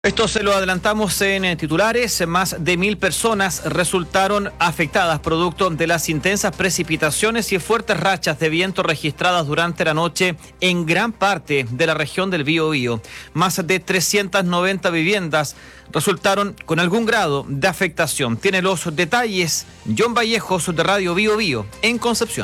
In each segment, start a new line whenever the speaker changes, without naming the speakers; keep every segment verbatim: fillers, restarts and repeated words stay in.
Esto se lo adelantamos en titulares. Más de mil personas resultaron afectadas producto de las intensas precipitaciones y fuertes rachas de viento registradas durante la noche en gran parte de la región del Biobío. Más de trescientas noventa viviendas resultaron con algún grado de afectación. Tiene los detalles John Vallejos de Radio Biobío en Concepción.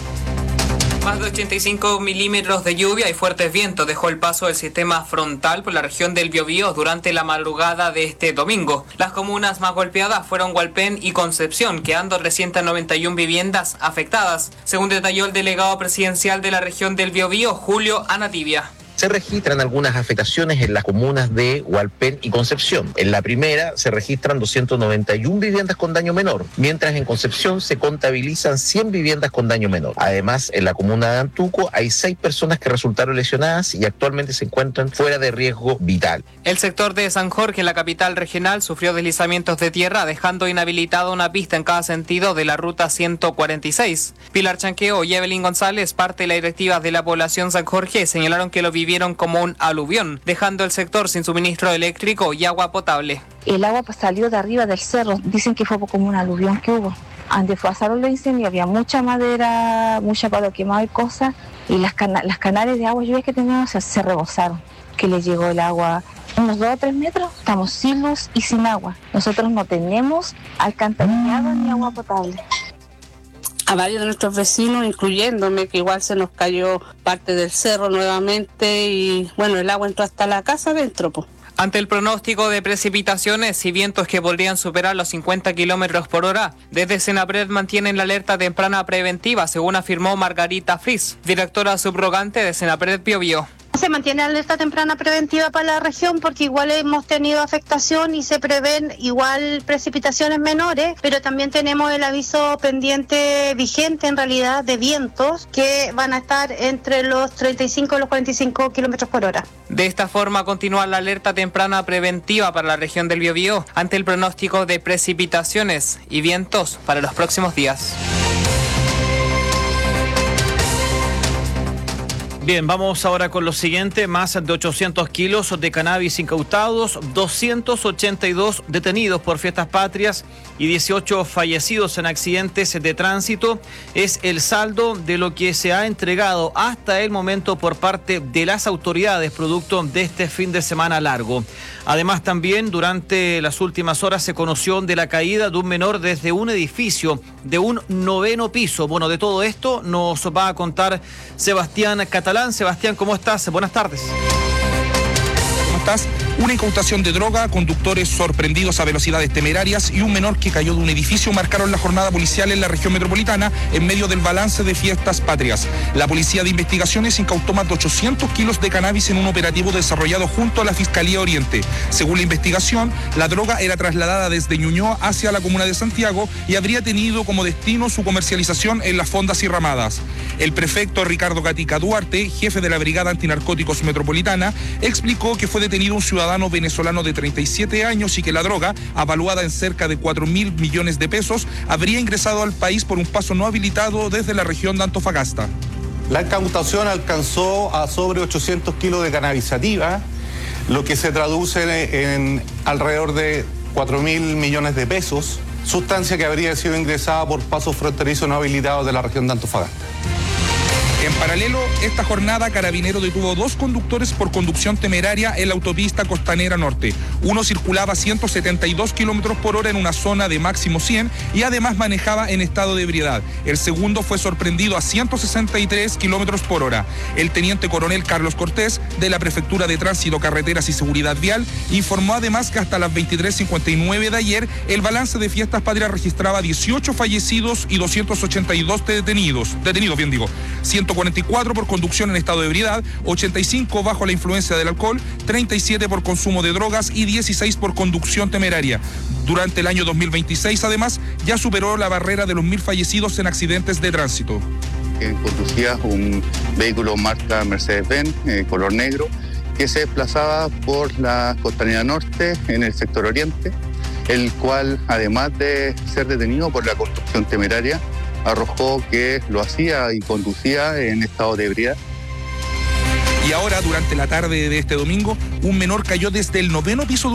Más de ochenta y cinco milímetros de lluvia y fuertes vientos dejó el paso del sistema frontal por la región del Biobío durante la madrugada de este domingo. Las comunas más golpeadas fueron Hualpén y Concepción, quedando trescientas noventa y una viviendas afectadas, según detalló el delegado presidencial de la región del Biobío, Julio Anativia.
Se registran algunas afectaciones en las comunas de Hualpén y Concepción. En la primera se registran doscientas noventa y una viviendas con daño menor, mientras en Concepción se contabilizan cien viviendas con daño menor. Además, en la comuna de Antuco hay seis personas que resultaron lesionadas y actualmente se encuentran fuera de riesgo vital.
El sector de San Jorge, la capital regional, sufrió deslizamientos de tierra, dejando inhabilitada una pista en cada sentido de la ruta ciento cuarenta y seis. Pilar Chanqueo y Evelyn González, parte de la directiva de la población San Jorge, señalaron que lo vivieron como un aluvión, dejando el sector sin suministro eléctrico y agua potable.
El agua salió de arriba del cerro, dicen que fue como un aluvión que hubo. Antes pasaron los incendios, había mucha madera, mucha palo quemado y cosas, y las, cana- las canales de agua lluvia que teníamos se, se rebosaron, que les llegó el agua unos dos o tres metros, estamos sin luz y sin agua. Nosotros no tenemos alcantarillado ni agua potable.
A varios de nuestros vecinos, incluyéndome, que igual se nos cayó parte del cerro nuevamente y bueno, el agua entró hasta la casa adentro, pues.
Ante el pronóstico de precipitaciones y vientos que podrían superar los cincuenta kilómetros por hora, desde Senapred mantienen la alerta temprana preventiva, según afirmó Margarita Fris, directora subrogante de Senapred Biobío.
Se mantiene alerta temprana preventiva para la región porque igual hemos tenido afectación y se prevén igual precipitaciones menores, pero también tenemos el aviso pendiente vigente en realidad de vientos que van a estar entre los treinta y cinco y los cuarenta y cinco kilómetros por hora.
De esta forma continúa la alerta temprana preventiva para la región del Biobío ante el pronóstico de precipitaciones y vientos para los próximos días.
Bien, vamos ahora con lo siguiente. Más de ochocientos kilos de cannabis incautados, doscientos ochenta y dos detenidos por fiestas patrias y dieciocho fallecidos en accidentes de tránsito. Es el saldo de lo que se ha entregado hasta el momento por parte de las autoridades producto de este fin de semana largo. Además, también durante las últimas horas se conoció de la caída de un menor desde un edificio de un noveno piso. Bueno, de todo esto nos va a contar Sebastián Catalán. Sebastián, ¿cómo estás? Buenas tardes.
¿Cómo estás? Una incautación de droga, conductores sorprendidos a velocidades temerarias y un menor que cayó de un edificio marcaron la jornada policial en la región metropolitana en medio del balance de fiestas patrias. La Policía de Investigaciones incautó más de ochocientos kilos de cannabis en un operativo desarrollado junto a la Fiscalía Oriente. Según la investigación, la droga era trasladada desde Ñuñoa hacia la comuna de Santiago y habría tenido como destino su comercialización en las fondas y ramadas. El prefecto Ricardo Gatica Duarte, jefe de la Brigada Antinarcóticos Metropolitana, explicó que fue detenido un ciudadano venezolano de treinta y siete años y que la droga, avaluada en cerca de cuatro mil millones de pesos, habría ingresado al país por un paso no habilitado desde la región de Antofagasta.
La incautación alcanzó a sobre ochocientos kilos de cannabis sativa, lo que se traduce en, en alrededor de cuatro mil millones de pesos, sustancia que habría sido ingresada por pasos fronterizos no habilitados de la región de Antofagasta.
En paralelo, esta jornada Carabinero detuvo dos conductores por conducción temeraria en la autopista Costanera Norte. Uno circulaba a ciento setenta y dos kilómetros por hora en una zona de máximo cien y además manejaba en estado de ebriedad. El segundo fue sorprendido a ciento sesenta y tres kilómetros por hora. El teniente coronel Carlos Cortés, de la Prefectura de Tránsito, Carreteras y Seguridad Vial, informó además que hasta las veintitrés cincuenta y nueve de ayer, el balance de fiestas patrias registraba dieciocho fallecidos y doscientos ochenta y dos detenidos, detenidos, bien digo, ciento cuarenta y cuatro por conducción en estado de ebriedad, ochenta y cinco bajo la influencia del alcohol, treinta y siete por consumo de drogas y dieciséis por conducción temeraria. Durante el año dos mil veintiséis, además, ya superó la barrera de los mil fallecidos en accidentes de tránsito.
Conducía un vehículo marca Mercedes-Benz, eh, color negro, que se desplazaba por la Costanera Norte en el sector oriente, el cual, además de ser detenido por la conducción temeraria, arrojó que lo hacía y conducía en estado de ebriedad.
Y ahora, durante la tarde de este domingo, un menor cayó desde el noveno piso de